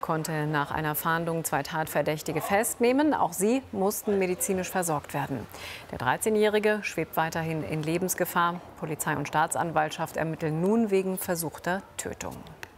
Konnte nach einer Fahndung 2 Tatverdächtige festnehmen. Auch sie mussten medizinisch versorgt werden. Der 13-Jährige schwebt weiterhin in Lebensgefahr. Polizei und Staatsanwaltschaft ermitteln nun wegen versuchter Tötung.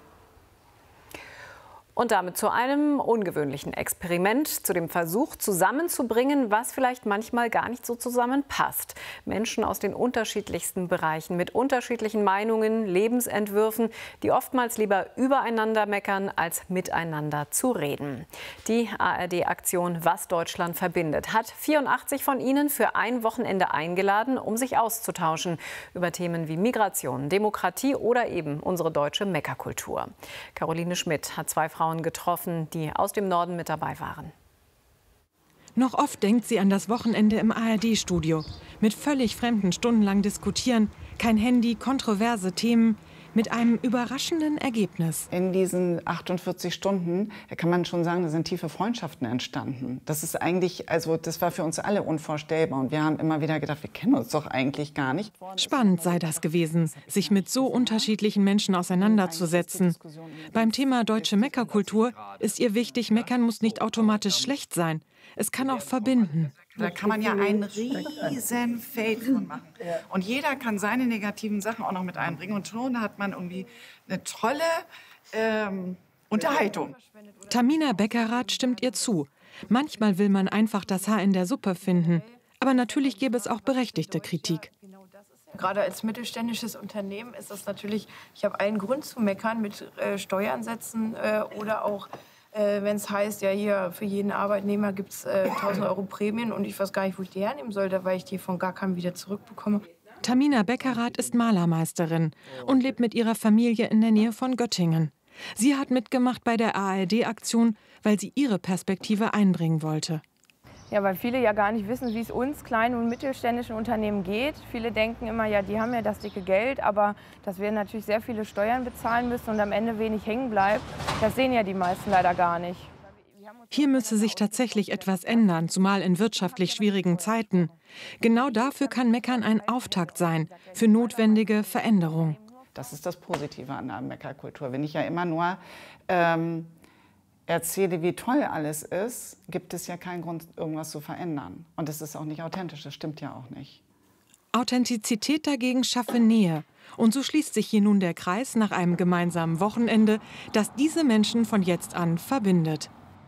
Und damit zu einem ungewöhnlichen Experiment, zu dem Versuch zusammenzubringen, was vielleicht manchmal gar nicht so zusammenpasst. Menschen aus den unterschiedlichsten Bereichen mit unterschiedlichen Meinungen, Lebensentwürfen, die oftmals lieber übereinander meckern, als miteinander zu reden. Die ARD-Aktion Was Deutschland verbindet hat 84 von ihnen für ein Wochenende eingeladen, um sich auszutauschen über Themen wie Migration, Demokratie oder eben unsere deutsche Meckerkultur. Caroline Schmidt hat 2 Frauen getroffen, die aus dem Norden mit dabei waren. Noch oft denkt sie an das Wochenende im ARD-Studio. Mit völlig Fremden stundenlang diskutieren, kein Handy, kontroverse Themen, mit einem überraschenden Ergebnis. In diesen 48 Stunden, kann man schon sagen, da sind tiefe Freundschaften entstanden. Das ist eigentlich, also das war für uns alle unvorstellbar. Und wir haben immer wieder gedacht, wir kennen uns doch eigentlich gar nicht. Spannend sei das gewesen, sich mit so unterschiedlichen Menschen auseinanderzusetzen. Beim Thema deutsche Meckerkultur ist ihr wichtig, Meckern muss nicht automatisch schlecht sein. Es kann auch verbinden. Da kann man ja ein riesen Feld von machen. Und jeder kann seine negativen Sachen auch noch mit einbringen. Und schon hat man irgendwie eine tolle Unterhaltung. Tamina Beckerath stimmt ihr zu. Manchmal will man einfach das Haar in der Suppe finden. Aber natürlich gäbe es auch berechtigte Kritik. Gerade als mittelständisches Unternehmen ist das natürlich, ich habe allen Grund zu meckern mit Steuernsätzen oder auch wenn es heißt, ja hier für jeden Arbeitnehmer gibt es 1.000 Euro Prämien und ich weiß gar nicht, wo ich die hernehmen soll, weil ich die von gar keinem wieder zurückbekomme. Tamina Beckerath ist Malermeisterin und lebt mit ihrer Familie in der Nähe von Göttingen. Sie hat mitgemacht bei der ARD-Aktion, weil sie ihre Perspektive einbringen wollte. Ja, weil viele ja gar nicht wissen, wie es uns kleinen und mittelständischen Unternehmen geht. Viele denken immer, ja, die haben ja das dicke Geld, aber dass wir natürlich sehr viele Steuern bezahlen müssen und am Ende wenig hängen bleibt, das sehen ja die meisten leider gar nicht. Hier müsse sich tatsächlich etwas ändern, zumal in wirtschaftlich schwierigen Zeiten. Genau dafür kann Meckern ein Auftakt sein, für notwendige Veränderung. Das ist das Positive an der Meckerkultur. Wenn ich ja immer nur erzähle, wie toll alles ist, gibt es ja keinen Grund, irgendwas zu verändern. Und das ist auch nicht authentisch, das stimmt ja auch nicht. Authentizität dagegen schaffe Nähe. Und so schließt sich hier nun der Kreis nach einem gemeinsamen Wochenende, das diese Menschen von jetzt an verbindet.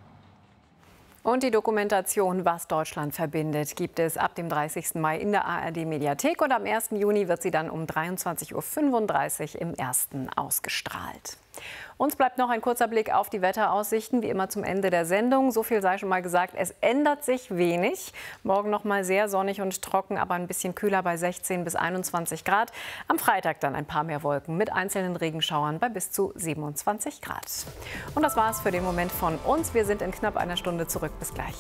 Und die Dokumentation Was Deutschland verbindet gibt es ab dem 30. Mai in der ARD-Mediathek und am 1. Juni wird sie dann um 23:35 Uhr im Ersten ausgestrahlt. Uns bleibt noch ein kurzer Blick auf die Wetteraussichten, wie immer zum Ende der Sendung. So viel sei schon mal gesagt, es ändert sich wenig. Morgen noch mal sehr sonnig und trocken, aber ein bisschen kühler bei 16 bis 21 Grad. Am Freitag dann ein paar mehr Wolken mit einzelnen Regenschauern bei bis zu 27 Grad. Und das war's für den Moment von uns. Wir sind in knapp einer Stunde zurück. Bis gleich.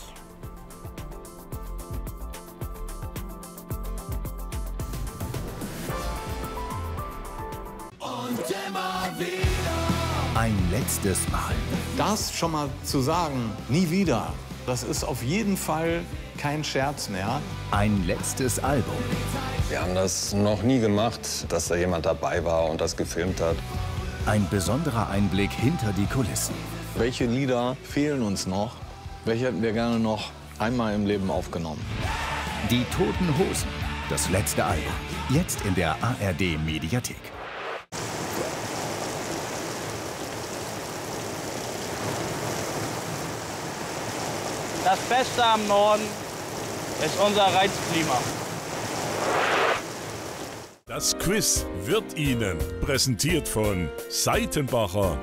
Und immer wieder. Ein letztes Mal. Das schon mal zu sagen, nie wieder, das ist auf jeden Fall kein Scherz mehr. Ein letztes Album. Wir haben das noch nie gemacht, dass da jemand dabei war und das gefilmt hat. Ein besonderer Einblick hinter die Kulissen. Welche Lieder fehlen uns noch? Welche hätten wir gerne noch einmal im Leben aufgenommen? Die Toten Hosen. Das letzte Album. Jetzt in der ARD-Mediathek. Das Beste am Norden ist unser Reizklima. Das Quiz wird Ihnen präsentiert von Seitenbacher.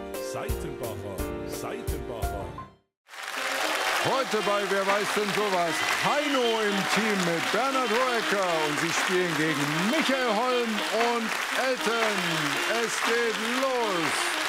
Heute bei Wer weiß denn sowas? Heino im Team mit Bernhard Hoecker und sie spielen gegen Michael Holm und Elton. Es geht los.